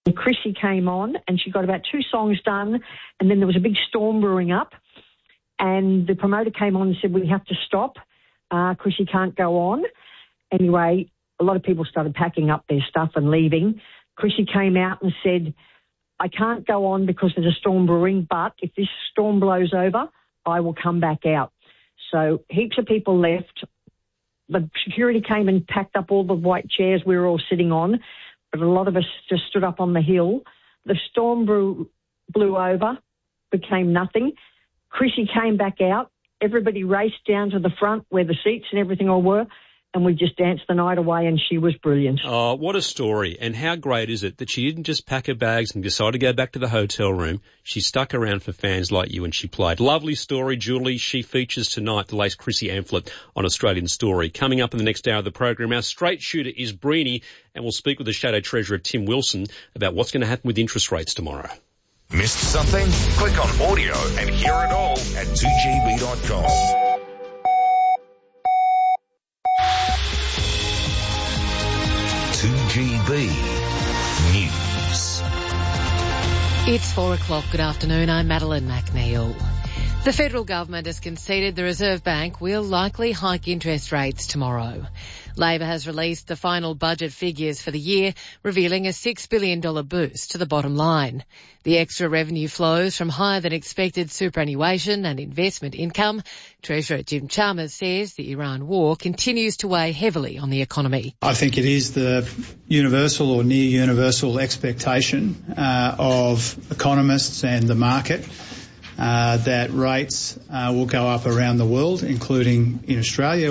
And Chrissy came on and she got about 2 songs done, and then there was a big storm brewing up, and the promoter came on and said, we have to stop. Chrissy can't go on. Anyway, a lot of people started packing up their stuff and leaving. Chrissy came out and said, I can't go on because there's a storm brewing, but if this storm blows over, I will come back out. So heaps of people left. The security came and packed up all the white chairs we were all sitting on, but a lot of us just stood up on the hill. The storm blew over, became nothing. Chrissy came back out. Everybody raced down to the front where the seats and everything all were, and we just danced the night away, and she was brilliant. Oh, what a story. And how great is it that she didn't just pack her bags and decide to go back to the hotel room. She stuck around for fans like you and she played. Lovely story, Julie. She features tonight, the late Chrissy Amphlett on Australian Story. Coming up in the next hour of the program, our straight shooter is Breeny, and we'll speak with the Shadow Treasurer, Tim Wilson, about what's going to happen with interest rates tomorrow. Missed something? Click on audio and hear it all at 2GB.com. GB News. It's 4 o'clock. Good afternoon. I'm Madeline McNeil. The federal government has conceded the Reserve Bank will likely hike interest rates tomorrow. Labor has released the final budget figures for the year, revealing a $6 billion boost to the bottom line. The extra revenue flows from higher than expected superannuation and investment income. Treasurer Jim Chalmers says the Iran war continues to weigh heavily on the economy. I think it is the universal or near universal expectation of economists and the market that rates will go up around the world, including in Australia.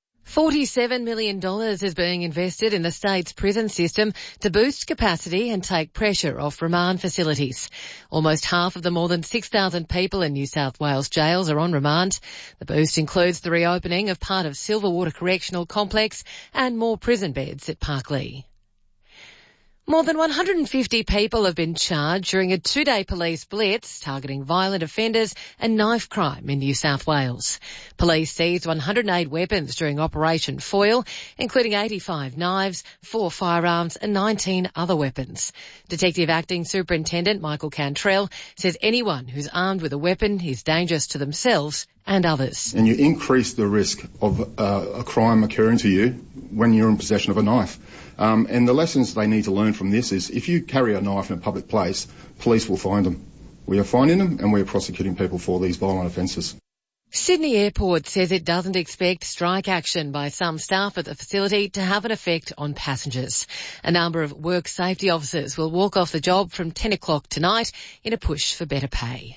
$47 million is being invested in the state's prison system to boost capacity and take pressure off remand facilities. Almost half of the more than 6,000 people in New South Wales jails are on remand. The boost includes the reopening of part of Silverwater Correctional Complex and more prison beds at Parklea. More than 150 people have been charged during a 2-day police blitz targeting violent offenders and knife crime in New South Wales. Police seized 108 weapons during Operation Foil, including 85 knives, 4 firearms and 19 other weapons. Detective Acting Superintendent Michael Cantrell says anyone who's armed with a weapon is dangerous to themselves and others. And you increase the risk of a crime occurring to you when you're in possession of a knife. And the lessons they need to learn from this is if you carry a knife in a public place, police will find them. We are finding them and we are prosecuting people for these violent offences. Sydney Airport says it doesn't expect strike action by some staff at the facility to have an effect on passengers. A number of work safety officers will walk off the job from 10 o'clock tonight in a push for better pay.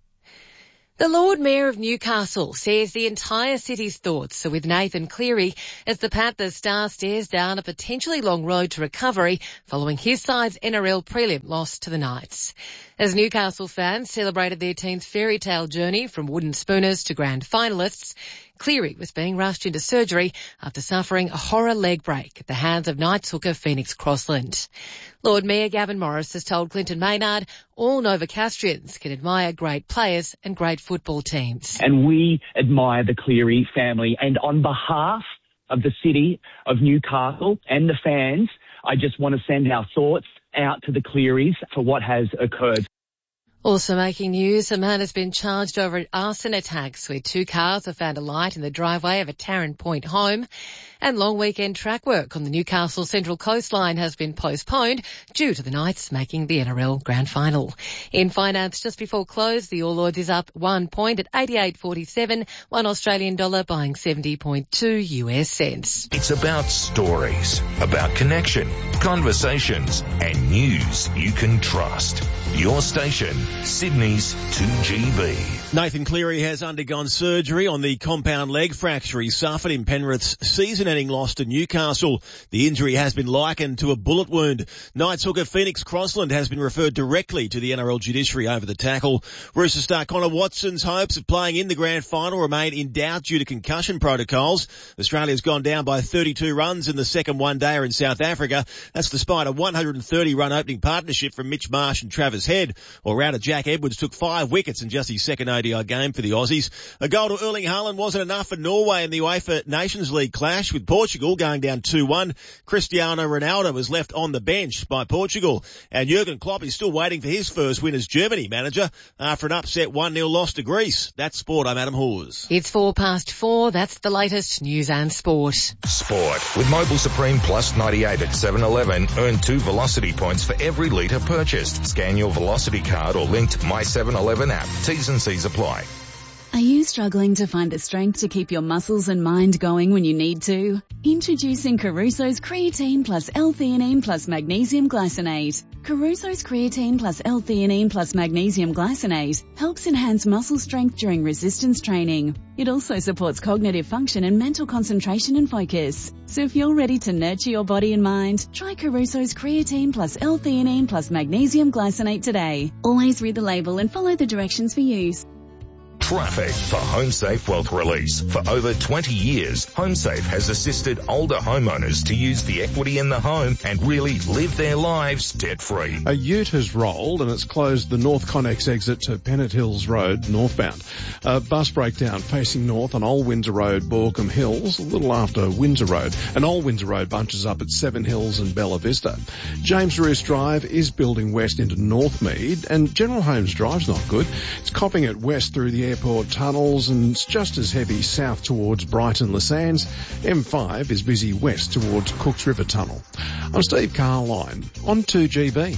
The Lord Mayor of Newcastle says the entire city's thoughts are with Nathan Cleary as the Panthers star stares down a potentially long road to recovery following his side's NRL prelim loss to the Knights. As Newcastle fans celebrated their team's fairy tale journey from wooden spooners to grand finalists, Cleary was being rushed into surgery after suffering a horror leg break at the hands of Knights hooker Phoenix Crossland. Lord Mayor Gavin Morris has told Clinton Maynard all Novocastrians can admire great players and great football teams. And we admire the Cleary family. And on behalf of the city of Newcastle and the fans, I just want to send our thoughts out to the Clearys for what has occurred. Also making news, a man has been charged over arson attacks where 2 cars were found alight in the driveway of a Tarrant Point home. And long weekend track work on the Newcastle Central Coastline has been postponed due to the Knights making the NRL Grand Final. In finance, just before close, the All Ords is up 1 point at 88.47, 1 Australian dollar buying 70.2 US cents. It's about stories, about connection, conversations and news you can trust. Your station, Sydney's 2GB. Nathan Cleary has undergone surgery on the compound leg fracture he suffered in Penrith's season-ending loss to Newcastle. The injury has been likened to a bullet wound. Knights hooker Phoenix Crossland has been referred directly to the NRL judiciary over the tackle. Rooster star Connor Watson's hopes of playing in the grand final remain in doubt due to concussion protocols. Australia's gone down by 32 runs in the second one-dayer in South Africa. That's despite a 130-run opening partnership from Mitch Marsh and Travis Head. All-rounder Jack Edwards took 5 wickets in just his second ODI game for the Aussies. A goal to Erling Haaland wasn't enough for Norway in the UEFA Nations League clash with Portugal going down 2-1. Cristiano Ronaldo was left on the bench by Portugal. And Jurgen Klopp is still waiting for his first win as Germany manager after an upset 1-0 loss to Greece. That's sport. I'm Adam Hawes. It's 4:04. That's the latest news and sport. Sport. With Mobil Supreme Plus 98 at 7-Eleven, earn 2 Velocity points for every litre purchased. Scan your Velocity card or linked My 7-Eleven app. T's and C's apply. Are you struggling to find the strength to keep your muscles and mind going when you need to? Introducing Caruso's Creatine Plus L-Theanine Plus Magnesium Glycinate. Caruso's Creatine Plus L-Theanine Plus Magnesium Glycinate helps enhance muscle strength during resistance training. It also supports cognitive function and mental concentration and focus. So if you're ready to nurture your body and mind, try Caruso's Creatine Plus L-Theanine Plus Magnesium Glycinate today. Always read the label and follow the directions for use. Traffic for HomeSafe Wealth Release. For over 20 years, HomeSafe has assisted older homeowners to use the equity in the home and really live their lives debt-free. A ute has rolled and it's closed the North Connex exit to Pennant Hills Road northbound. A bus breakdown facing north on Old Windsor Road, Borkham Hills, a little after Windsor Road. And Old Windsor Road bunches up at Seven Hills and Bella Vista. James Roos Drive is building west into Northmead, and General Holmes Drive's not good. It's copping it west through the airport tunnels, and it's just as heavy south towards Brighton Le Sands. M5 is busy west towards Cooks River Tunnel. I'm Steve Carline on 2GB.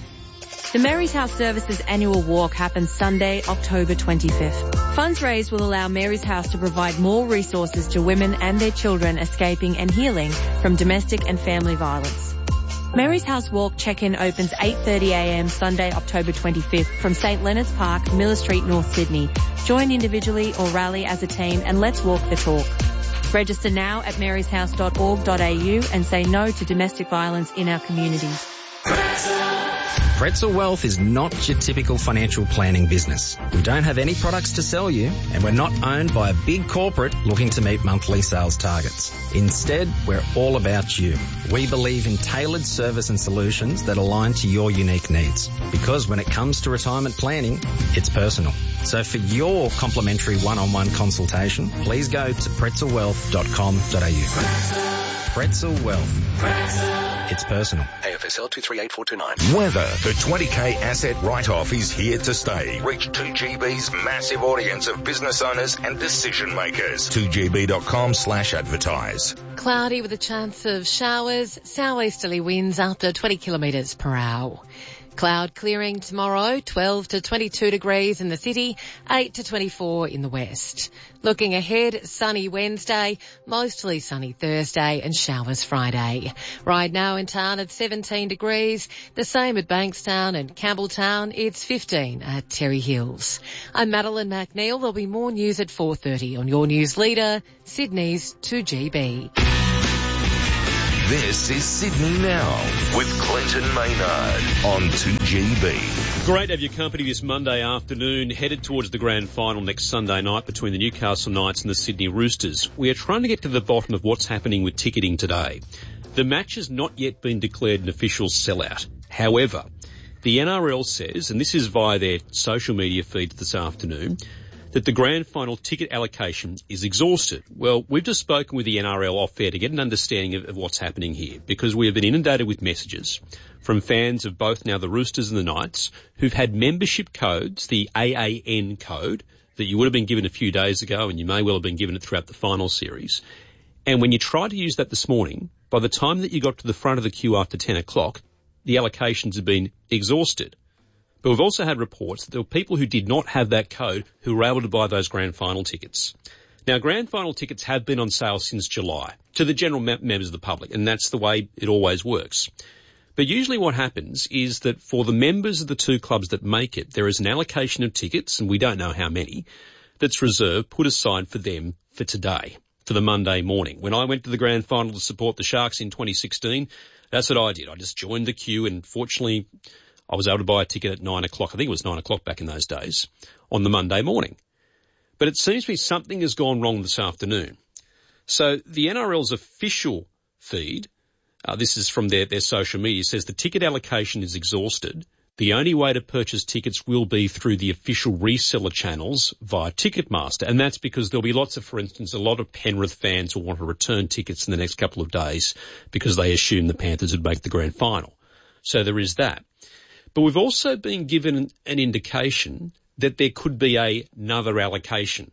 The Mary's House Services annual walk happens Sunday, October 25th. Funds raised will allow Mary's House to provide more resources to women and their children escaping and healing from domestic and family violence. Mary's House Walk check-in opens 8:30am Sunday, October 25th from St Leonard's Park, Miller Street, North Sydney. Join individually or rally as a team and let's walk the talk. Register now at maryshouse.org.au and say no to domestic violence in our community. Pretzel Wealth is not your typical financial planning business. We don't have any products to sell you, and we're not owned by a big corporate looking to meet monthly sales targets. Instead, we're all about you. We believe in tailored service and solutions that align to your unique needs. Because when it comes to retirement planning, it's personal. So for your complimentary one-on-one consultation, please go to pretzelwealth.com.au. Pretzel Wealth. It's personal. AFSL 238429. Weather. The 20K asset write-off is here to stay. Reach 2GB's massive audience of business owners and decision makers. 2GB.com/advertise. Cloudy with a chance of showers, southeasterly winds up to 20 kilometres per hour. Cloud clearing tomorrow, 12 to 22 degrees in the city, 8 to 24 in the west. Looking ahead, sunny Wednesday, mostly sunny Thursday and showers Friday. Right now in town at 17 degrees, the same at Bankstown and Campbelltown, it's 15 at Terry Hills. I'm Madeline McNeil. There'll be more news at 4:30 on your news leader, Sydney's 2GB. This is Sydney Now with Clinton Maynard on 2GB. Great to have your company this Monday afternoon, headed towards the grand final next Sunday night between the Newcastle Knights and the Sydney Roosters. We are trying to get to the bottom of what's happening with ticketing today. The match has not yet been declared an official sellout. However, the NRL says, and this is via their social media feeds this afternoon, that the grand final ticket allocation is exhausted. Well, we've just spoken with the NRL off-air to get an understanding of what's happening here, because we have been inundated with messages from fans of both now the Roosters and the Knights who've had membership codes, the AAN code, that you would have been given a few days ago, and you may well have been given it throughout the final series. And when you tried to use that this morning, by the time that you got to the front of the queue after 10 o'clock, the allocations have been exhausted. But we've also had reports that there were people who did not have that code who were able to buy those grand final tickets. Now, grand final tickets have been on sale since July to the general members of the public, and that's the way it always works. But usually what happens is that for the members of the two clubs that make it, there is an allocation of tickets, and we don't know how many, that's reserved, put aside for them for today, for the Monday morning. When I went to the grand final to support the Sharks in 2016, that's what I did. I just joined the queue, and fortunately I was able to buy a ticket at 9 o'clock. I think it was 9 o'clock back in those days on the Monday morning. But it seems to me something has gone wrong this afternoon. So the NRL's official feed This is from their social media. It says the ticket allocation is exhausted. The only way to purchase tickets will be through the official reseller channels via Ticketmaster. And that's because there'll be for instance, a lot of Penrith fans will want to return tickets in the next couple of days because they assume the Panthers would make the grand final. So there is that. But we've also been given an indication that there could be another allocation.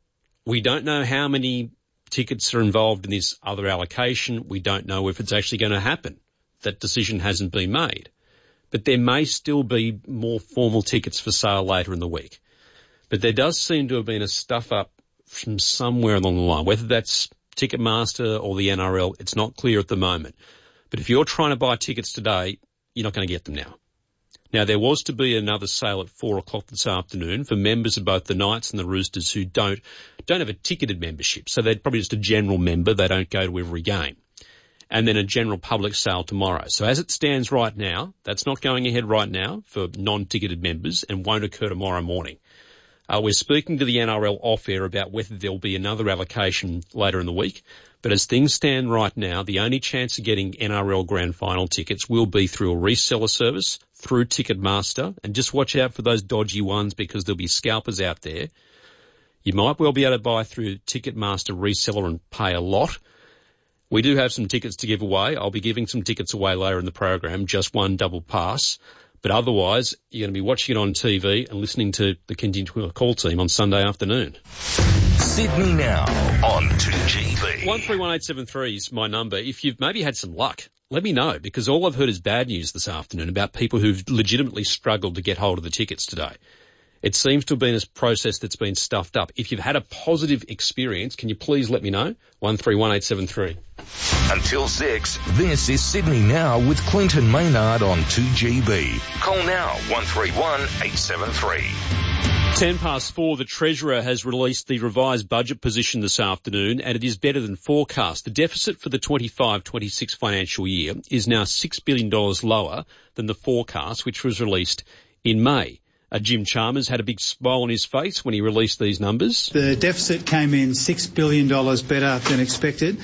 We don't know how many tickets are involved in this other allocation. We don't know if it's actually going to happen. That decision hasn't been made. But there may still be more formal tickets for sale later in the week. But there does seem to have been a stuff-up from somewhere along the line. Whether that's Ticketmaster or the NRL, it's not clear at the moment. But if you're trying to buy tickets today, you're not going to get them now. Now, there was to be another sale at 4 o'clock this afternoon for members of both the Knights and the Roosters who don't have a ticketed membership. So they're probably just a general member. They don't go to every game. And then a general public sale tomorrow. So as it stands right now, that's not going ahead right now for non-ticketed members and won't occur tomorrow morning. We're speaking to the NRL off-air about whether there'll be another allocation later in the week. But as things stand right now, the only chance of getting NRL Grand Final tickets will be through a reseller service, through Ticketmaster. And just watch out for those dodgy ones because there'll be scalpers out there. You might well be able to buy through Ticketmaster reseller and pay a lot. We do have some tickets to give away. I'll be giving some tickets away later in the program, just one double pass. But otherwise, you're going to be watching it on TV and listening to the Continual Call team on Sunday afternoon. Sydney Now on 2GB. 131873 is my number. If you've maybe had some luck, let me know, because all I've heard is bad news this afternoon about people who've legitimately struggled to get hold of the tickets today. It seems to have been a process that's been stuffed up. If you've had a positive experience, can you please let me know? 131873. Until 6, this is Sydney Now with Clinton Maynard on 2GB. Call now 131 873. 10 past 4, the Treasurer has released the revised budget position this afternoon, and it is better than forecast. The deficit for the 25-26 financial year is now $6 billion lower than the forecast, which was released in May. Jim Chalmers had a big smile on his face when he released these numbers. The deficit came in $6 billion better than expected,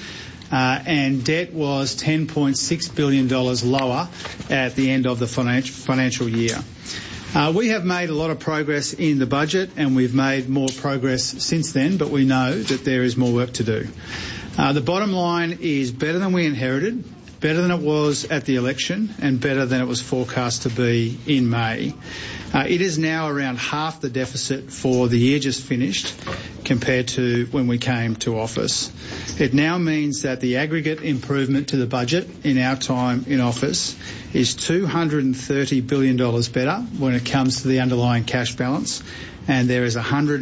and debt was $10.6 billion lower at the end of the financial year. We have made a lot of progress in the budget, and we've made more progress since then, but we know that there is more work to do. The bottom line is better than we inherited, better than it was at the election, and better than it was forecast to be in May. It is now around half the deficit for the year just finished compared to when we came to office. It now means that the aggregate improvement to the budget in our time in office is $230 billion better when it comes to the underlying cash balance, and there is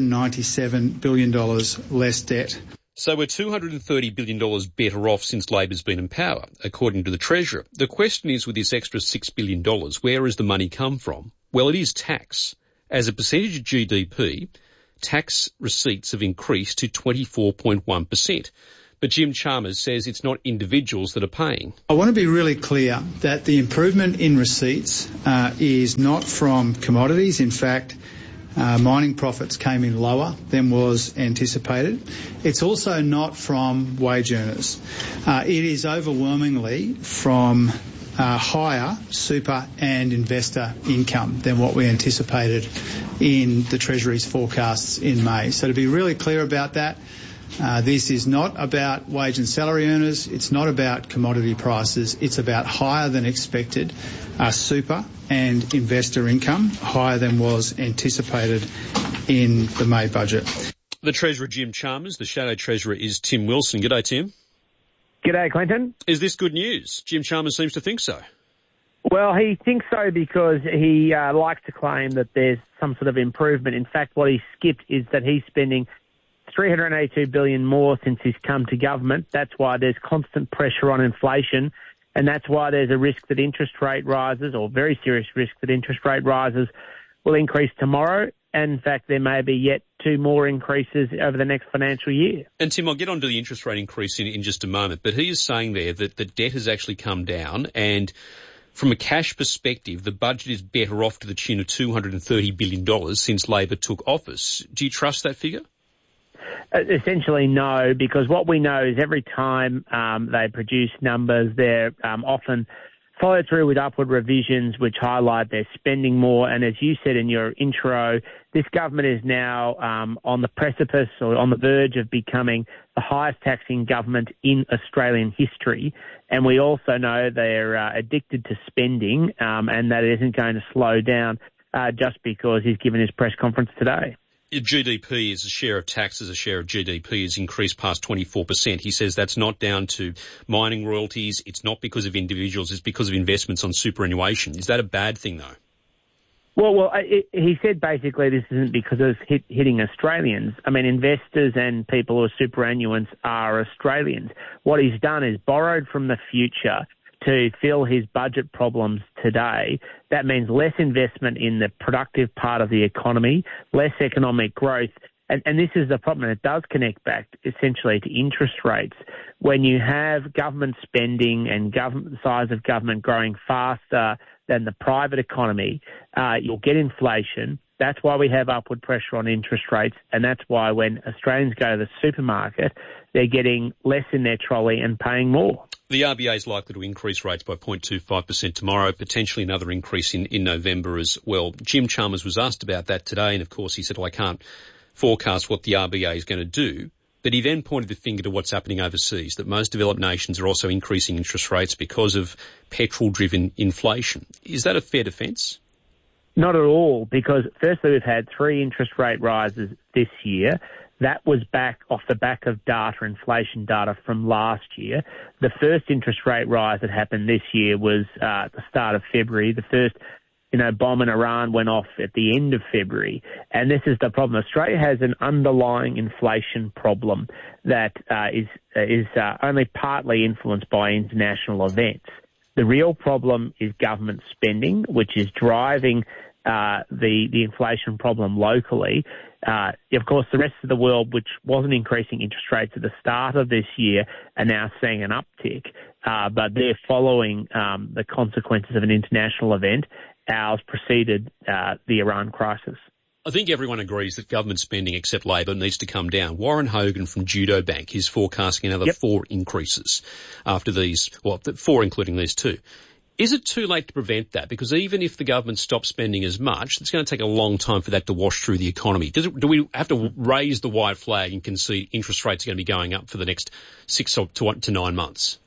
$197 billion less debt. So we're $230 billion better off since Labor's been in power, according to the Treasurer. The question is, with this extra $6 billion, where has the money come from? Well, it is tax. As a percentage of GDP, tax receipts have increased to 24.1%. But Jim Chalmers says it's not individuals that are paying. I want to be really clear that the improvement in receipts is not from commodities. In fact, mining profits came in lower than was anticipated. It's also not from wage earners. It is overwhelmingly from higher super and investor income than what we anticipated in the Treasury's forecasts in May. So to be really clear about that, this is not about wage and salary earners. It's not about commodity prices. It's about higher than expected super and investor income, higher than was anticipated in the May budget. The Treasurer, Jim Chalmers. The Shadow Treasurer is Tim Wilson. G'day, Tim. G'day, Clinton. Is this good news? Jim Chalmers seems to think so. Well, he thinks so because he likes to claim that there's some sort of improvement. In fact, what he skipped is that he's spending $382 billion more since he's come to government. That's why there's constant pressure on inflation, and that's why there's a risk that interest rate rises, or very serious risk that interest rate rises, will increase tomorrow. And in fact, there may be yet 2 more increases over the next financial year. And Tim, I'll get on to the interest rate increase in just a moment, but he is saying there that the debt has actually come down, and from a cash perspective, the budget is better off to the tune of $230 billion since Labor took office. Do you trust that figure? Essentially, no, because what we know is every time they produce numbers, they're often follow through with upward revisions which highlight they're spending more. And as you said in your intro, this government is now on the precipice or on the verge of becoming the highest taxing government in Australian history. And we also know they're addicted to spending and that it isn't going to slow down just because he's given his press conference today. GDP as a share of tax as a share of GDP has increased past 24%. He says that's not down to mining royalties. It's not because of individuals. It's because of investments on superannuation. Is that a bad thing, though? Well, he said basically this isn't because of hitting Australians. I mean, investors and people who are superannuants are Australians. What he's done is borrowed from the future to fill his budget problems today. That means less investment in the productive part of the economy, less economic growth. And this is the problem. It does connect back essentially to interest rates. When you have government spending and the size of government growing faster than the private economy, you'll get inflation. That's why we have upward pressure on interest rates, and that's why when Australians go to the supermarket, they're getting less in their trolley and paying more. The RBA is likely to increase rates by 0.25% tomorrow, potentially another increase in November as well. Jim Chalmers was asked about that today, and of course he said, well, I can't forecast what the RBA is going to do. But he then pointed the finger to what's happening overseas, that most developed nations are also increasing interest rates because of petrol-driven inflation. Is that a fair defence? Not at all, because firstly we've had 3 interest rate rises this year. That was back off the back of data, inflation data from last year. The first interest rate rise that happened this year was at the start of February. The first bomb in Iran went off at the end of February. And this is the problem. Australia has an underlying inflation problem that is only partly influenced by international events. The real problem is government spending, which is driving the inflation problem locally. Of course, the rest of the world, which wasn't increasing interest rates at the start of this year, are now seeing an uptick. But they're following the consequences of an international event. Ours preceded the Iran crisis. I think everyone agrees that government spending, except Labor, needs to come down. Warren Hogan from Judo Bank is forecasting another 4 increases after these, 4 including these 2. Is it too late to prevent that? Because even if the government stops spending as much, it's going to take a long time for that to wash through the economy. Do we have to raise the white flag and concede interest rates are going to be going up for the next 6 to 9 months?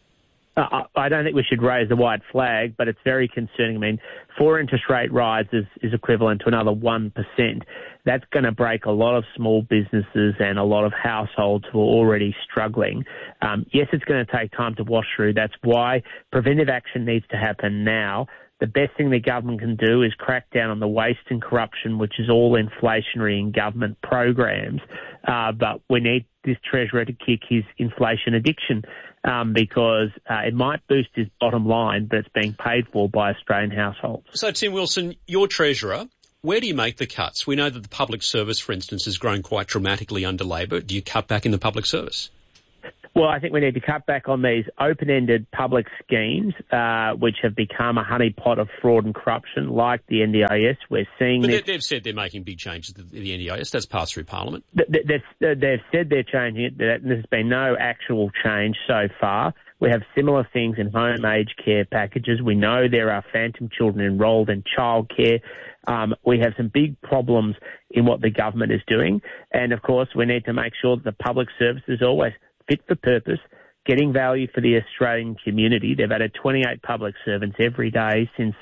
I don't think we should raise the white flag, but it's very concerning. I mean, 4 interest rate rises is equivalent to another 1%. That's going to break a lot of small businesses and a lot of households who are already struggling. Yes, it's going to take time to wash through. That's why preventive action needs to happen now. The best thing the government can do is crack down on the waste and corruption, which is all inflationary in government programs. But we need this Treasurer to kick his inflation addiction because it might boost his bottom line, but it's being paid for by Australian households. So, Tim Wilson, you're Treasurer. Where do you make the cuts? We know that the public service, for instance, has grown quite dramatically under Labor. Do you cut back in the public service? Well, I think we need to cut back on these open-ended public schemes, which have become a honeypot of fraud and corruption, like the NDIS. We're seeing but they've said they're making big changes to the NDIS. That's passed through Parliament. They've said they're changing it. There's been no actual change so far. We have similar things in home aged care packages. We know there are phantom children enrolled in childcare. We have some big problems in what the government is doing. And, of course, we need to make sure that the public service is always fit for purpose, getting value for the Australian community. They've added 28 public servants every day since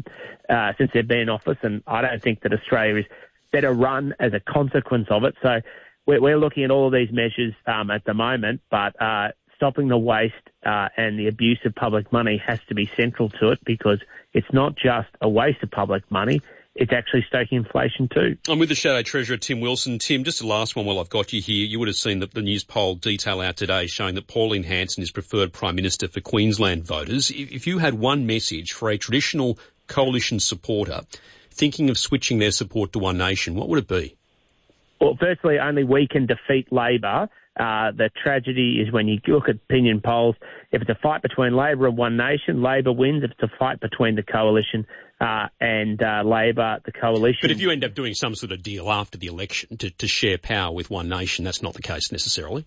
they've been in office, and I don't think that Australia is better run as a consequence of it. So we're looking at all of these measures at the moment, but stopping the waste and the abuse of public money has to be central to it, because it's not just a waste of public money. It's actually stoking inflation too. I'm with the Shadow Treasurer, Tim Wilson. Tim, just the last one while I've got you here. You would have seen the news poll detail out today showing that Pauline Hanson is preferred Prime Minister for Queensland voters. If you had one message for a traditional coalition supporter thinking of switching their support to One Nation, what would it be? Well, firstly, only we can defeat Labor. The tragedy is when you look at opinion polls, if it's a fight between Labor and One Nation, Labor wins. If it's a fight between the coalition and Labor, the coalition. But if you end up doing some sort of deal after the election to share power with One Nation, that's not the case necessarily.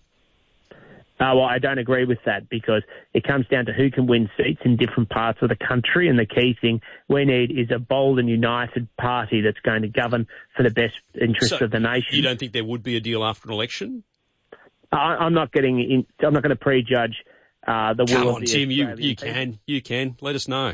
Well, I don't agree with that because it comes down to who can win seats in different parts of the country, and the key thing we need is a bold and united party that's going to govern for the best interests of the nation. You don't think there would be a deal after an election? I'm not going to prejudge the will Come of on, the Tim, Australian you can. Let us know.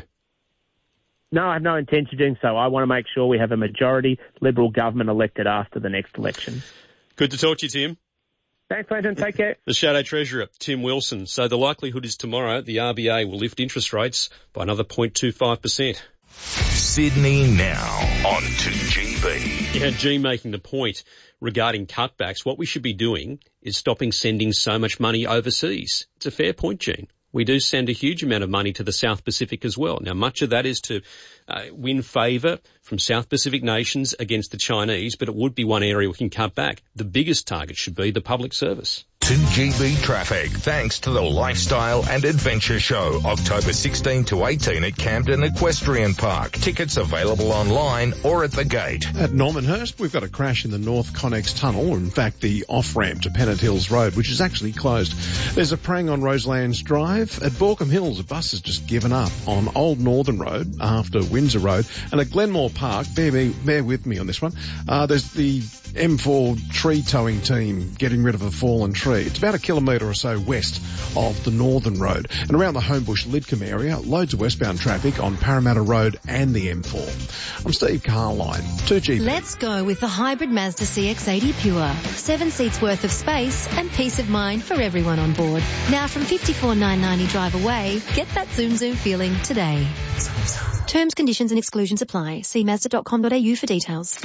No, I have no intention of doing so. I want to make sure we have a majority Liberal government elected after the next election. Good to talk to you, Tim. Thanks, Clinton. Take care. The Shadow Treasurer, Tim Wilson. So the likelihood is tomorrow the RBA will lift interest rates by another 0.25%. Sydney Now on 2GB. You had G making the point regarding cutbacks. What we should be doing is stopping sending so much money overseas. It's a fair point, Gene. We do send a huge amount of money to the South Pacific as well. Now, much of that is to win favour from South Pacific nations against the Chinese, but it would be one area we can cut back. The biggest target should be the public service. 2GB traffic, thanks to the Lifestyle and Adventure Show, October 16 to 18 at Camden Equestrian Park. Tickets available online or at the gate. At Normanhurst, we've got a crash in the North Connex Tunnel, in fact the off-ramp to Pennant Hills Road, which is actually closed. There's a prang on Roselands Drive. At Borkham Hills, a bus has just given up on Old Northern Road after Windsor Road. And at Glenmore Park, bear with me on this one, there's the M4 tree towing team getting rid of a fallen tree. It's about a kilometre or so west of the Northern Road. And around the Homebush Lidcombe area, loads of westbound traffic on Parramatta Road and the M4. I'm Steve Carline, 2GB. Let's go with the hybrid Mazda CX-80 Pure. 7 seats worth of space and peace of mind for everyone on board. Now from $54,990 drive away, get that zoom feeling today. Terms, conditions and exclusions apply. See Mazda.com.au for details.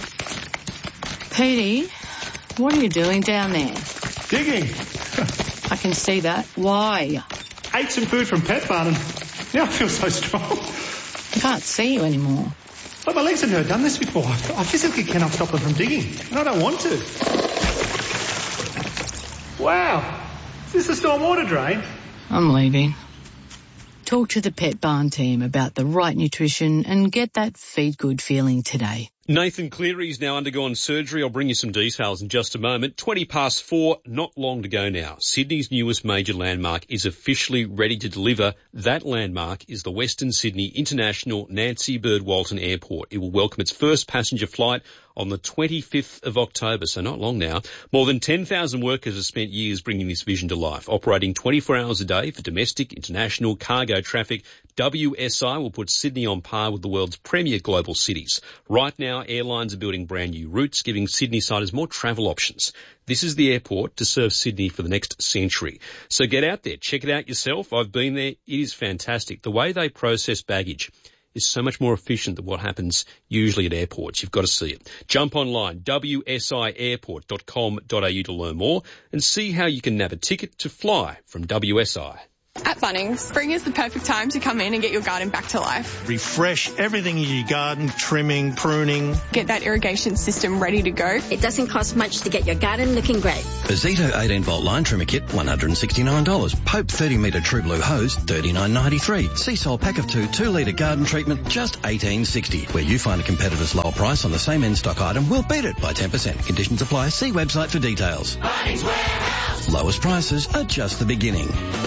Petey, what are you doing down there? Digging. I can see that. Why? Ate some food from Pet Barn and now I feel so strong. I can't see you anymore. But my legs have never done this before. I physically cannot stop them from digging, and I don't want to. Wow. Is this a stormwater drain? I'm leaving. Talk to the Pet Barn team about the right nutrition and get that feed good feeling today. Nathan Cleary's now undergone surgery. I'll bring you some details in just a moment. 4:20, not long to go now. Sydney's newest major landmark is officially ready to deliver. That landmark is the Western Sydney International Nancy Bird Walton Airport. It will welcome its first passenger flight on the 25th of October, so not long now. More than 10,000 workers have spent years bringing this vision to life, operating 24 hours a day for domestic, international, cargo traffic. WSI will put Sydney on par with the world's premier global cities. Right now, airlines are building brand new routes, giving Sydney-siders more travel options. This is the airport to serve Sydney for the next century. So get out there, check it out yourself. I've been there. It is fantastic. The way they process baggage is so much more efficient than what happens usually at airports. You've got to see it. Jump online, wsiairport.com.au to learn more and see how you can nab a ticket to fly from WSI. At Bunnings, spring is the perfect time to come in and get your garden back to life. Refresh everything in your garden, trimming, pruning. Get that irrigation system ready to go. It doesn't cost much to get your garden looking great. Zito 18-volt line trimmer kit, $169. Pope 30-metre True Blue hose, $39.93. Seasol pack of 2 litre garden treatment, just $18.60. Where you find a competitor's lower price on the same in-stock item, we'll beat it by 10%. Conditions apply. See website for details. Bunnings Warehouse. Lowest prices are just the beginning.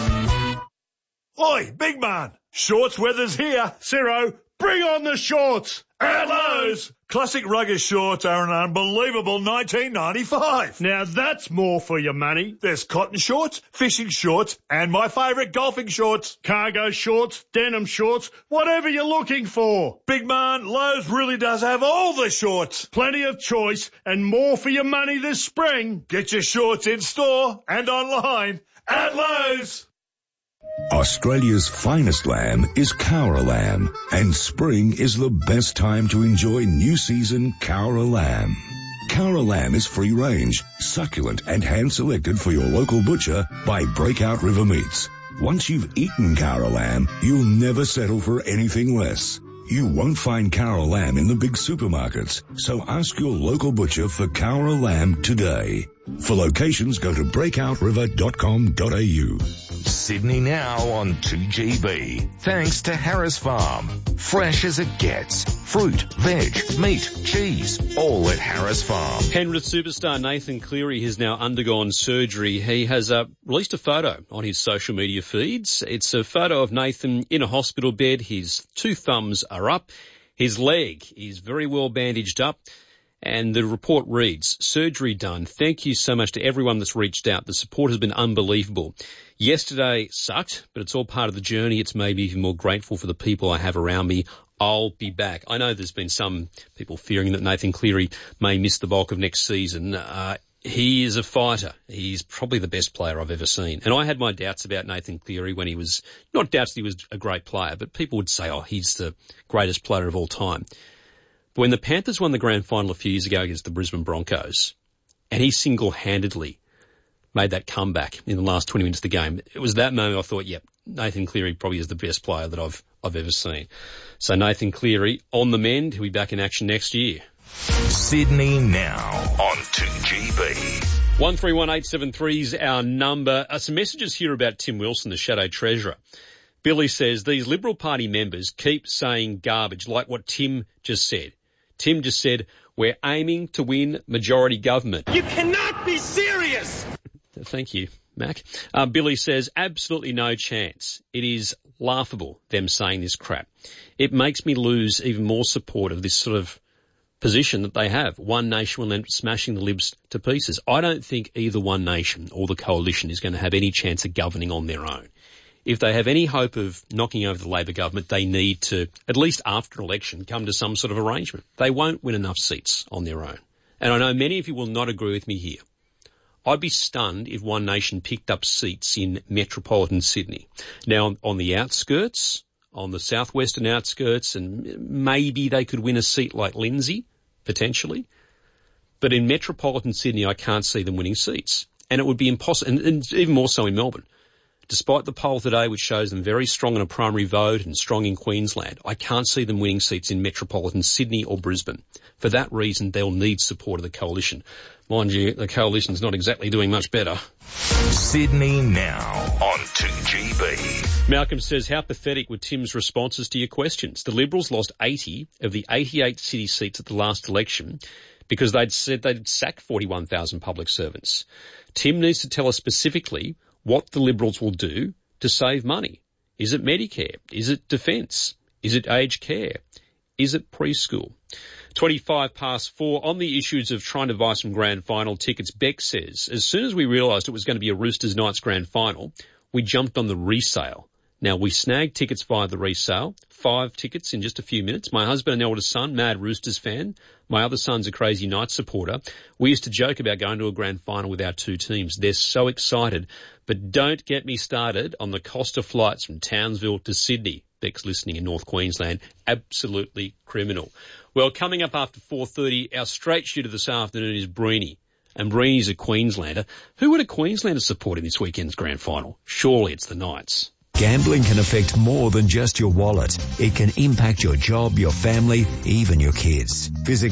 Oi, big man! Shorts weather's here. Ciro, bring on the shorts! At Lowe's! Classic rugged shorts are an unbelievable $19.95. Now that's more for your money. There's cotton shorts, fishing shorts, and my favourite golfing shorts. Cargo shorts, denim shorts, whatever you're looking for. Big man, Lowe's really does have all the shorts. Plenty of choice and more for your money this spring. Get your shorts in store and online at Lowe's. Australia's finest lamb is Cowra lamb, and spring is the best time to enjoy new season Cowra lamb. Cowra lamb is free range, succulent and hand selected for your local butcher by Breakout River Meats. Once you've eaten Cowra lamb, you'll never settle for anything less. You won't find cow or lamb in the big supermarkets, so ask your local butcher for cow or lamb today. For locations, go to breakoutriver.com.au. Sydney now on 2GB. Thanks to Harris Farm. Fresh as it gets. Fruit, veg, meat, cheese, all at Harris Farm. Penrith superstar Nathan Cleary has now undergone surgery. He has released a photo on his social media feeds. It's a photo of Nathan in a hospital bed. His two thumbs are up. His leg is very well bandaged up. And the report reads, surgery done. Thank you so much to everyone that's reached out. The support has been unbelievable. Yesterday sucked, but it's all part of the journey. It's made me even more grateful for the people I have around me. I'll be back. I know there's been some people fearing that Nathan Cleary may miss the bulk of next season. He is a fighter. He's probably the best player I've ever seen. And I had my doubts about Nathan Cleary when he was, not doubts that he was a great player, but people would say, oh, he's the greatest player of all time. But when the Panthers won the grand final a few years ago against the Brisbane Broncos, and he single-handedly made that comeback in the last 20 minutes of the game, it was that moment I thought, yep, Nathan Cleary probably is the best player that I've ever seen. So Nathan Cleary on the mend. He'll be back in action next year. Sydney now on 2GB. 131873 is our number. Some messages here about Tim Wilson, the shadow treasurer. Billy says, these Liberal Party members keep saying garbage like what Tim just said. Tim just said, we're aiming to win majority government. You cannot be serious! Thank you, Mac. Billy says, absolutely no chance. It is laughable, them saying this crap. It makes me lose even more support of this sort of position that they have. One Nation will end up smashing the Libs to pieces. I don't think either One Nation or the coalition is going to have any chance of governing on their own. If they have any hope of knocking over the Labor government, they need to, at least after an election, come to some sort of arrangement. They won't win enough seats on their own. And I know many of you will not agree with me here. I'd be stunned if One Nation picked up seats in metropolitan Sydney. Now, on the outskirts, on the southwestern outskirts, and maybe they could win a seat like Lindsay, potentially. But in metropolitan Sydney, I can't see them winning seats. And it would be impossible, and even more so in Melbourne. Despite the poll today, which shows them very strong in a primary vote and strong in Queensland, I can't see them winning seats in metropolitan Sydney or Brisbane. For that reason, they'll need support of the coalition. Mind you, the coalition's not exactly doing much better. Sydney now on 2GB. Malcolm says, how pathetic were Tim's responses to your questions? The Liberals lost 80 of the 88 city seats at the last election because they'd said they'd sack 41,000 public servants. Tim needs to tell us specifically what the Liberals will do to save money. Is it Medicare? Is it defence? Is it aged care? Is it preschool? 4:25 on the issues of trying to buy some grand final tickets. Beck says, as soon as we realised it was going to be a Roosters Knights grand final, we jumped on the resale. Now, we snagged tickets via the resale, 5 tickets in just a few minutes. My husband and eldest son, mad Roosters fan. My other son's a crazy Knights supporter. We used to joke about going to a grand final with our two teams. They're so excited. But don't get me started on the cost of flights from Townsville to Sydney. Beck's listening in North Queensland. Absolutely criminal. Well, coming up after 4:30, our straight shooter this afternoon is Breeny. And Breeny's a Queenslander. Who would a Queenslander support in this weekend's grand final? Surely it's the Knights. Gambling can affect more than just your wallet. It can impact your job, your family, even your kids. Visit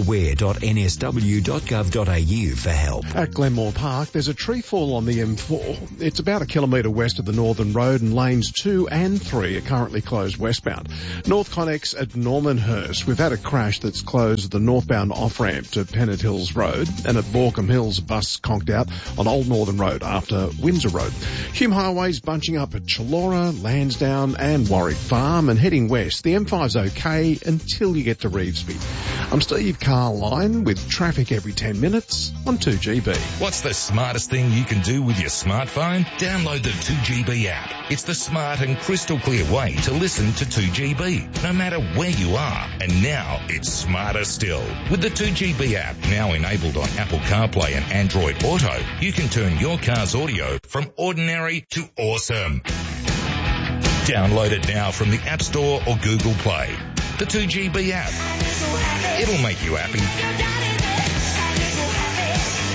gambleaware.nsw.gov.au for help. At Glenmore Park, there's a tree fall on the M4. It's about 1 kilometre west of the Northern Road, and lanes 2 and 3 are currently closed westbound. North Connex at Normanhurst, we've had a crash that's closed the northbound off-ramp to Pennant Hills Road, and at Borkham Hills, a bus conked out on Old Northern Road after Windsor Road. Hume Highway's bunching up at Laura, Lansdowne and Warwick Farm, and heading west. The M5's okay until you get to Revesby. I'm Steve Carline with traffic every 10 minutes on 2GB. What's the smartest thing you can do with your smartphone? Download the 2GB app. It's the smart and crystal clear way to listen to 2GB, no matter where you are. And now it's smarter still. With the 2GB app now enabled on Apple CarPlay and Android Auto, you can turn your car's audio from ordinary to awesome. Download it now from the App Store or Google Play. The 2GB app. It'll make you happy.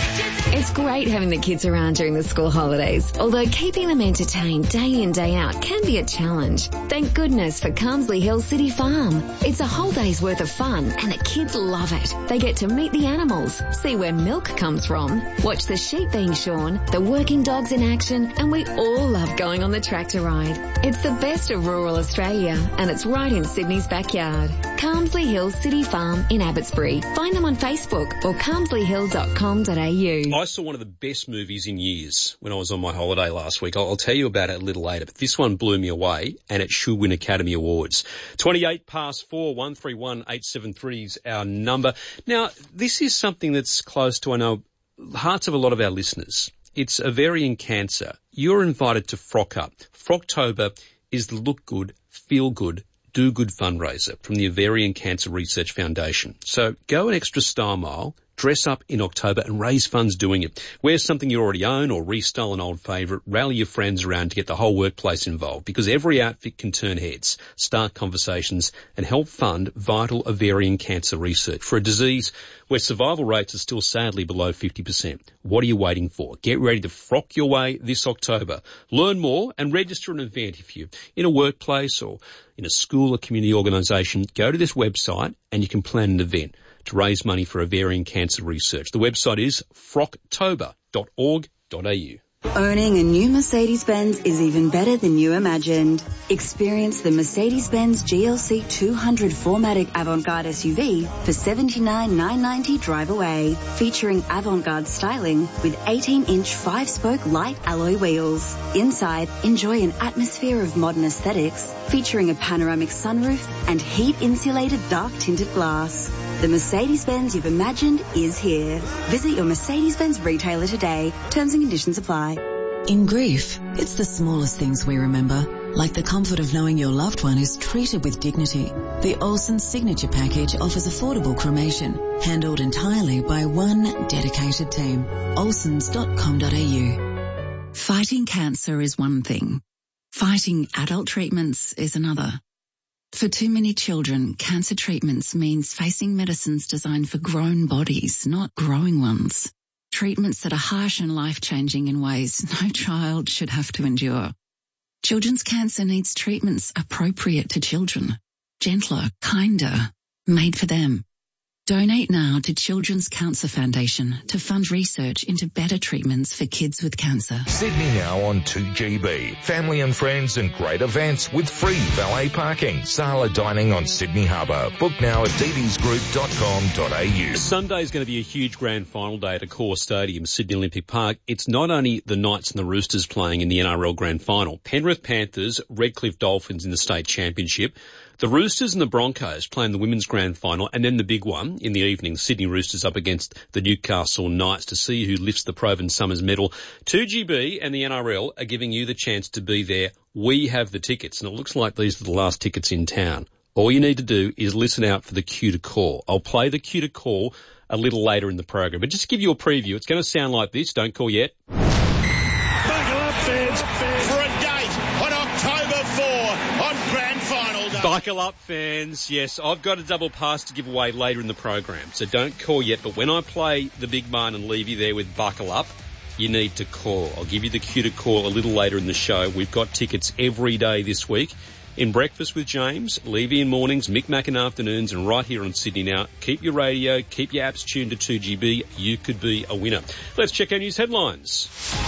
It's great having the kids around during the school holidays, although keeping them entertained day in, day out can be a challenge. Thank goodness for Carmsley Hill City Farm. It's a whole day's worth of fun and the kids love it. They get to meet the animals, see where milk comes from, watch the sheep being shorn, the working dogs in action, and we all love going on the tractor ride. It's the best of rural Australia and it's right in Sydney's backyard. Carmsley Hill City Farm in Abbotsbury. Find them on Facebook or carmsleyhill.com.au. I saw one of the best movies in years when I was on my holiday last week. I'll tell you about it a little later, but this one blew me away and it should win Academy Awards. 28 past 4, 131 873 is our number. Now, this is something that's close to, I know, hearts of a lot of our listeners. It's ovarian cancer. You're invited to Frock Up. Frocktober is the look good, feel good, do good fundraiser from the Ovarian Cancer Research Foundation. So go an extra style mile, dress up in October and raise funds doing it. Wear something you already own or restyle an old favourite. Rally your friends around to get the whole workplace involved because every outfit can turn heads, start conversations and help fund vital ovarian cancer research for a disease where survival rates are still sadly below 50%. What are you waiting for? Get ready to frock your way this October. Learn more and register an event if you're in a workplace or in a school or community organisation. Go to this website and you can plan an event to raise money for ovarian cancer research. The website is frocktober.org.au. Owning a new Mercedes-Benz is even better than you imagined. Experience the Mercedes-Benz GLC 200 4MATIC Avant-Garde SUV for $79,990 drive away, featuring avant-garde styling with 18-inch 5-spoke light alloy wheels. Inside, enjoy an atmosphere of modern aesthetics, featuring a panoramic sunroof and heat-insulated dark-tinted glass. The Mercedes-Benz you've imagined is here. Visit your Mercedes-Benz retailer today. Terms and conditions apply. In grief, it's the smallest things we remember, like the comfort of knowing your loved one is treated with dignity. The Olsen Signature Package offers affordable cremation, handled entirely by one dedicated team. olsens.com.au. Fighting cancer is one thing. Fighting adult treatments is another. For too many children, cancer treatments means facing medicines designed for grown bodies, not growing ones. Treatments that are harsh and life-changing in ways no child should have to endure. Children's cancer needs treatments appropriate to children, gentler, kinder, made for them. Donate now to Children's Cancer Foundation to fund research into better treatments for kids with cancer. Sydney Now on 2GB. Family and friends and great events with free valet parking. Sala dining on Sydney Harbour. Book now at ddsgroup.com.au. Sunday is going to be a huge grand final day at Accor Stadium, Sydney Olympic Park. It's not only the Knights and the Roosters playing in the NRL grand final. Penrith Panthers, Redcliffe Dolphins in the state championship. The Roosters and the Broncos playing the women's grand final, and then the big one in the evening, Sydney Roosters up against the Newcastle Knights to see who lifts the Provan Summers medal. 2GB and the NRL are giving you the chance to be there. We have the tickets, and it looks like these are the last tickets in town. All you need to do is listen out for the cue to call. I'll play the cue to call a little later in the program, but just to give you a preview, it's going to sound like this. Don't call yet. Buckle up, fans, for a date on October 4 on Grand Final Day. Buckle up, fans. Yes, I've got a double pass to give away later in the program, so don't call yet. But when I play the big man and leave you there with Buckle Up, you need to call. I'll give you the cue to call a little later in the show. We've got tickets every day this week. In Breakfast with James, Levy in mornings, Mick Mac in afternoons, and right here on Sydney Now. Keep your radio, keep your apps tuned to 2GB. You could be a winner. Let's check our news headlines.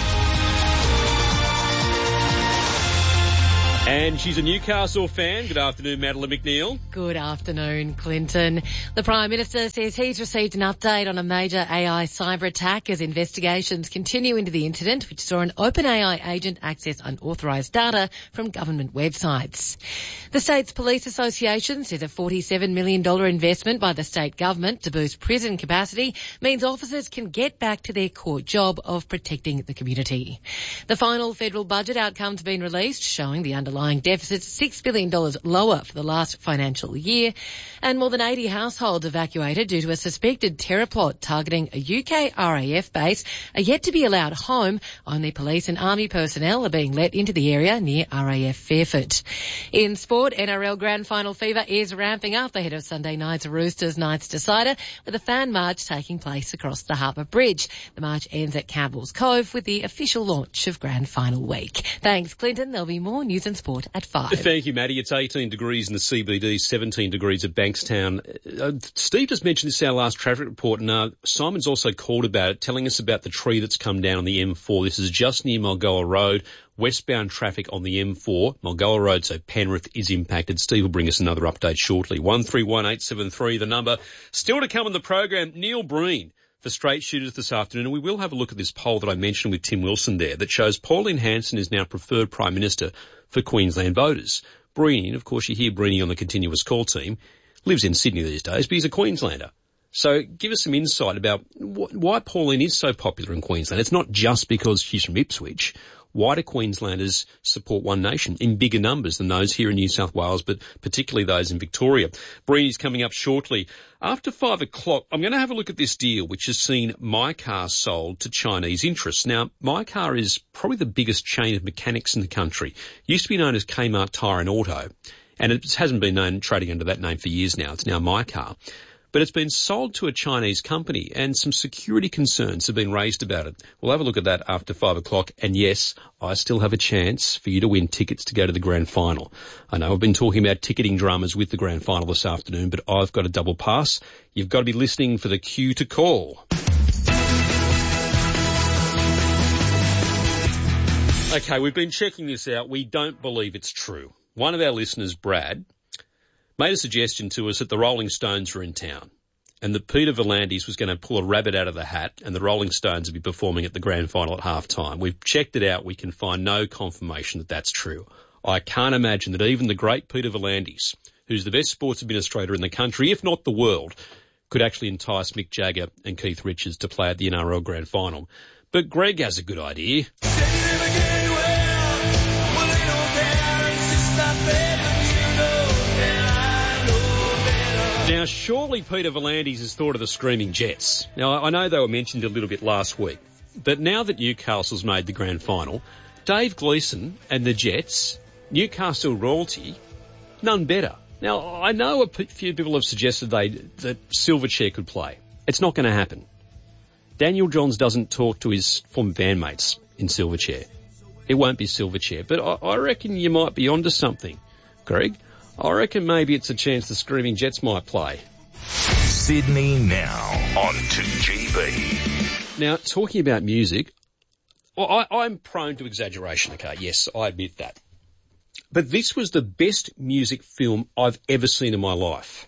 And she's a Newcastle fan. Good afternoon, Madeline McNeil. Good afternoon, Clinton. The Prime Minister says he's received an update on a major AI cyber attack as investigations continue into the incident, which saw an OpenAI agent access unauthorised data from government websites. The State's Police Association says a $47 million investment by the state government to boost prison capacity means officers can get back to their core job of protecting the community. The final federal budget outcome's been released, showing the underlying underlying deficits $6 billion lower for the last financial year. And more than 80 households evacuated due to a suspected terror plot targeting a UK RAF base are yet to be allowed home. Only police and army personnel are being let into the area near RAF Fairford. In sport, NRL Grand Final fever is ramping up ahead of Sunday night's Roosters Knights decider, with a fan march taking place across the Harbour Bridge. The march ends at Campbell's Cove with the official launch of Grand Final week. Thanks, Clinton. There'll be more news and sport at 5. Thank you, Maddie. It's 18 degrees in the CBD, 17 degrees at Bankstown. Steve just mentioned this in our last traffic report, and Simon's also called about it, telling us about the tree that's come down on the M4. This is just near Mulgoa Road. Westbound traffic on the M4, Mulgoa Road, so Penrith is impacted. Steve will bring us another update shortly. 131873, the number. Still to come on the program, Neil Breen for Straight Shooters this afternoon, and we will have a look at this poll that I mentioned with Tim Wilson there that shows Pauline Hanson is now preferred Prime Minister for Queensland voters. Breen, of course you hear Breeny on the continuous call team, lives in Sydney these days, but he's a Queenslander. So give us some insight about why Pauline is so popular in Queensland. It's not just because she's from Ipswich. Why do Queenslanders support One Nation in bigger numbers than those here in New South Wales, but particularly those in Victoria? Breeny's coming up shortly. After 5 o'clock, I'm going to have a look at this deal, which has seen My Car sold to Chinese interests. Now, My Car is probably the biggest chain of mechanics in the country. Used to be known as Kmart Tyre and Auto, and it hasn't been known trading under that name for years now. It's now My Car. But it's been sold to a Chinese company, and some security concerns have been raised about it. We'll have a look at that after 5 o'clock. And yes, I still have a chance for you to win tickets to go to the Grand Final. I know I've been talking about ticketing dramas with the Grand Final this afternoon, but I've got a double pass. You've got to be listening for the cue to call. Okay, we've been checking this out. We don't believe it's true. One of our listeners, Brad, made a suggestion to us that the Rolling Stones were in town and that Peter V'landys was going to pull a rabbit out of the hat and the Rolling Stones would be performing at the Grand Final at half-time. We've checked it out. We can find no confirmation that that's true. I can't imagine that even the great Peter V'landys, who's the best sports administrator in the country, if not the world, could actually entice Mick Jagger and Keith Richards to play at the NRL Grand Final. But Greg has a good idea. Now, surely Peter V'landys has thought of the Screaming Jets. Now, I know they were mentioned a little bit last week, but now that Newcastle's made the Grand Final, Dave Gleeson and the Jets, Newcastle royalty, none better. Now, I know a few people have suggested that Silverchair could play. It's not going to happen. Daniel Johns doesn't talk to his former bandmates in Silverchair. It won't be Silverchair, but I reckon you might be onto something, Greg. I reckon maybe it's a chance the Screaming Jets might play. Sydney Now on 2GB. Now, talking about music, I'm prone to exaggeration, okay? Yes, I admit that. But this was the best music film I've ever seen in my life.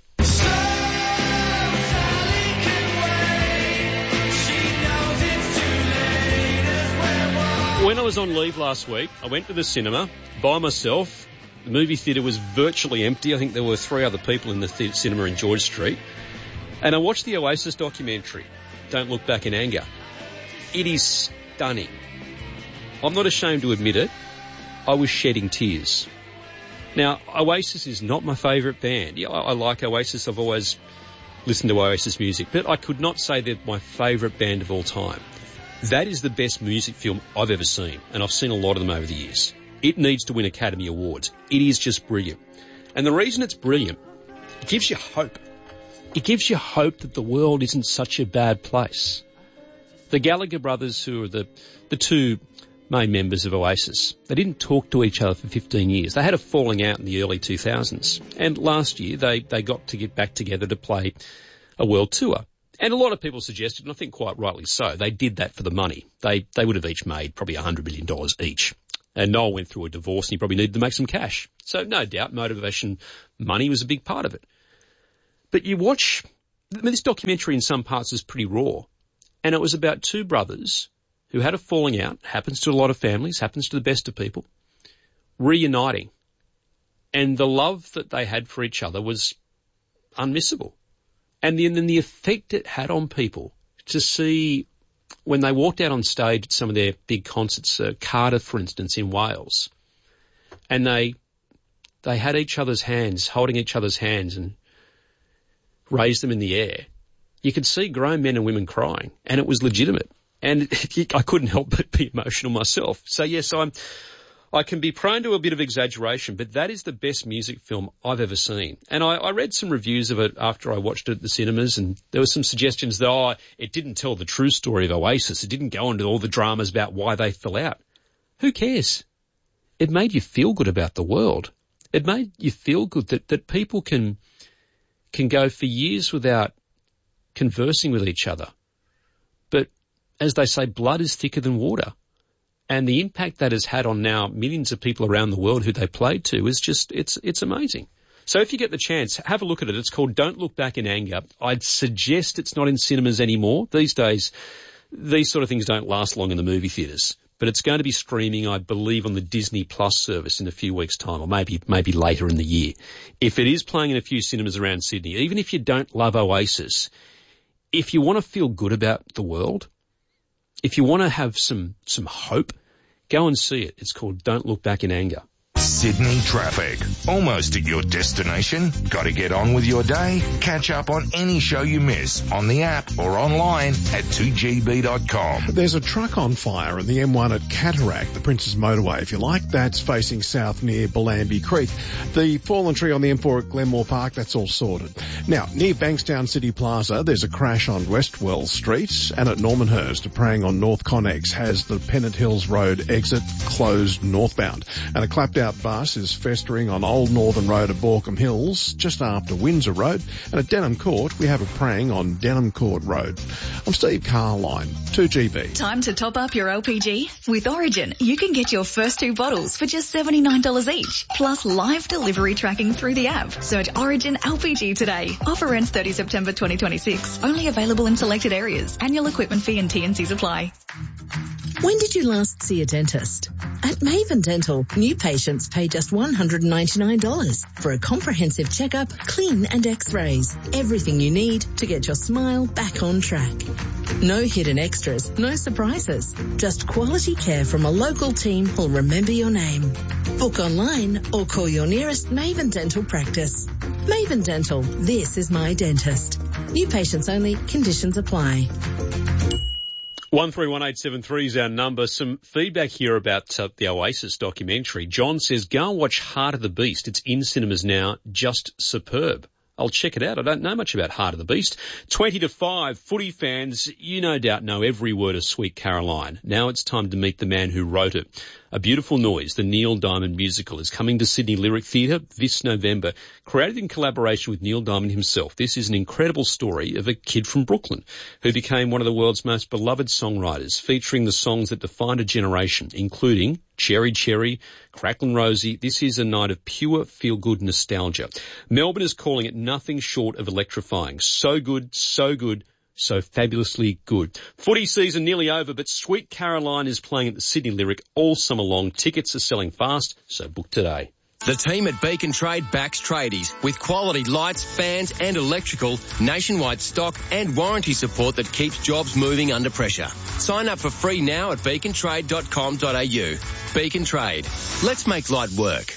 When I was on leave last week, I went to the cinema by myself. The movie theatre was virtually empty. I think there were 3 other people in the cinema in George Street. And I watched the Oasis documentary, Don't Look Back in Anger. It is stunning. I'm not ashamed to admit it. I was shedding tears. Now, Oasis is not my favourite band. Yeah, I like Oasis. I've always listened to Oasis music. But I could not say they're my favourite band of all time. That is the best music film I've ever seen. And I've seen a lot of them over the years. It needs to win Academy Awards. It is just brilliant. And the reason it's brilliant, it gives you hope. It gives you hope that the world isn't such a bad place. The Gallagher brothers, who are the 2 main members of Oasis, they didn't talk to each other for 15 years. They had a falling out in the early 2000s. And last year, they got to get back together to play a world tour. And a lot of people suggested, and I think quite rightly so, they did that for the money. They would have each made probably $100 million each. And Noel went through a divorce and he probably needed to make some cash. So no doubt motivation, money was a big part of it. But you watch, this documentary in some parts is pretty raw. And it was about 2 brothers who had a falling out, happens to a lot of families, happens to the best of people, reuniting. And the love that they had for each other was unmissable. And then the effect it had on people to see when they walked out on stage at some of their big concerts, Cardiff, for instance, in Wales, and they had each other's hands, holding each other's hands and raised them in the air. You could see grown men and women crying, and it was legitimate. And I couldn't help but be emotional myself. So yes, I can be prone to a bit of exaggeration, but that is the best music film I've ever seen. And I read some reviews of it after I watched it at the cinemas, and there were some suggestions that, it didn't tell the true story of Oasis. It didn't go into all the dramas about why they fell out. Who cares? It made you feel good about the world. It made you feel good that people can go for years without conversing with each other. But as they say, blood is thicker than water. And the impact that has had on now millions of people around the world who they played to is just, it's amazing. So if you get the chance, have a look at it. It's called Don't Look Back in Anger. I'd suggest it's not in cinemas anymore. These days, these sort of things don't last long in the movie theatres. But it's going to be streaming, I believe, on the Disney Plus service in a few weeks' time, or maybe later in the year. If it is playing in a few cinemas around Sydney, even if you don't love Oasis, if you want to feel good about the world, if you want to have some hope, go and see it. It's called Don't Look Back in Anger. Sydney traffic. Almost at your destination? Got to get on with your day? Catch up on any show you miss on the app or online at 2gb.com. There's a truck on fire in the M1 at Cataract, the Princes Motorway, if you like. That's facing south near Bellambi Creek. The fallen tree on the M4 at Glenmore Park, that's all sorted. Now, near Bankstown City Plaza, there's a crash on Westwell Street, and at Normanhurst, a preying on North Connex has the Pennant Hills Road exit closed northbound. And a clapped-out bus is festering on Old Northern Road at Borkham Hills, just after Windsor Road. And at Denham Court, we have a preying on Denham Court Road. I'm Steve Carline, 2GB. Time to top up your LPG? With Origin, you can get your first 2 bottles for just $79 each, plus live delivery tracking through the app. Search Origin LPG today. Offer ends 30 September 2026. Only available in selected areas. Annual equipment fee and T&Cs apply. When did you last see a dentist? At Maven Dental, new patients pay just $199 for a comprehensive checkup, clean and x-rays. Everything you need to get your smile back on track. No hidden extras, no surprises. Just quality care from a local team who'll remember your name. Book online or call your nearest Maven Dental practice. Maven Dental, this is my dentist. New patients only, conditions apply. 131873 is our number. Some feedback here about the Oasis documentary. John says, go and watch Heart of the Beast. It's in cinemas now. Just superb. I'll check it out. I don't know much about Heart of the Beast. 20-5, footy fans, you no doubt know every word of Sweet Caroline. Now it's time to meet the man who wrote it. A Beautiful Noise, the Neil Diamond musical, is coming to Sydney Lyric Theatre this November, created in collaboration with Neil Diamond himself. This is an incredible story of a kid from Brooklyn who became one of the world's most beloved songwriters, featuring the songs that defined a generation, including Cherry Cherry, Cracklin' Rosie. This is a night of pure feel-good nostalgia. Melbourne is calling it nothing short of electrifying. So good, so fabulously good. Footy season nearly over, but Sweet Caroline is playing at the Sydney Lyric all summer long. Tickets are selling fast, so book today. The team at Beacon Trade backs tradies with quality lights, fans and electrical, nationwide stock and warranty support that keeps jobs moving under pressure. Sign up for free now at beacontrade.com.au. Beacon Trade. Let's make light work.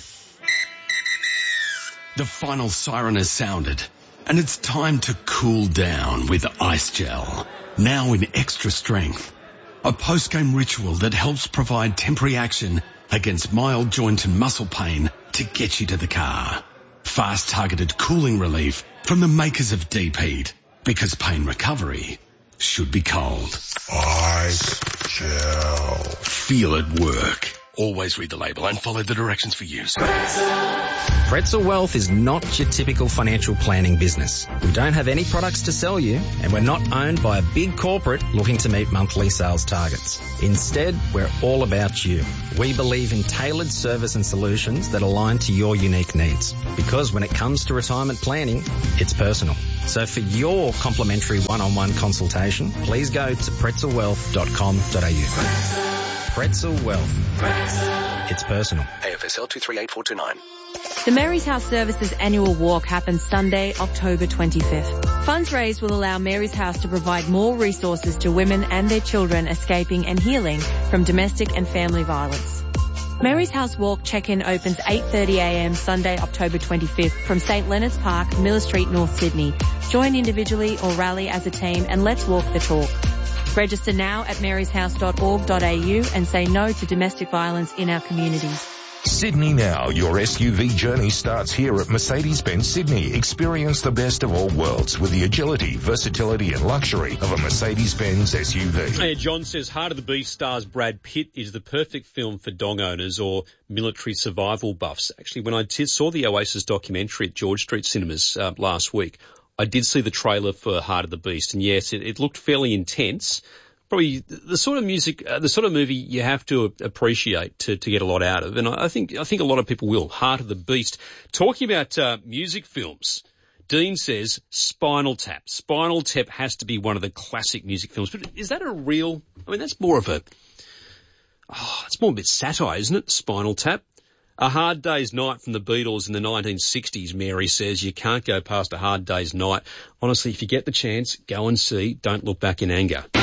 The final siren has sounded, and it's time to cool down with Ice Gel. Now in extra strength. A post-game ritual that helps provide temporary action against mild joint and muscle pain to get you to the car. Fast targeted cooling relief from the makers of Deep Heat, because pain recovery should be cold. Ice Gel. Feel it work. Always read the label and follow the directions for use. Pretzel Wealth is not your typical financial planning business. We don't have any products to sell you, and we're not owned by a big corporate looking to meet monthly sales targets. Instead, we're all about you. We believe in tailored service and solutions that align to your unique needs. Because when it comes to retirement planning, it's personal. So for your complimentary one-on-one consultation, please go to pretzelwealth.com.au. Pretzel Wealth. It's personal. AFSL 238429. The Mary's House Services annual walk happens Sunday, October 25th. Funds raised will allow Mary's House to provide more resources to women and their children escaping and healing from domestic and family violence. Mary's House Walk check-in opens 8:30am Sunday, October 25th from St Leonard's Park, Miller Street, North Sydney. Join individually or rally as a team and let's walk the talk. Register now at maryshouse.org.au and say no to domestic violence in our communities. Sydney Now, your SUV journey starts here at Mercedes-Benz Sydney. Experience the best of all worlds with the agility, versatility and luxury of a Mercedes-Benz SUV. Hey, John says Heart of the Beast stars Brad Pitt is the perfect film for dog owners or military survival buffs. Actually, when I saw the Oasis documentary at George Street Cinemas last week, I did see the trailer for Heart of the Beast, and yes, it looked fairly intense. Probably the sort of music, the sort of movie you have to appreciate to get a lot out of. And I think a lot of people will. Heart of the Beast. Talking about music films, Dean says Spinal Tap. Spinal Tap has to be one of the classic music films. But is that a real, I mean, that's more of a, it's more a bit satire, isn't it? Spinal Tap. A Hard Day's Night from the Beatles in the 1960s, Mary says. You can't go past A Hard Day's Night. Honestly, if you get the chance, go and see Don't Look Back in Anger.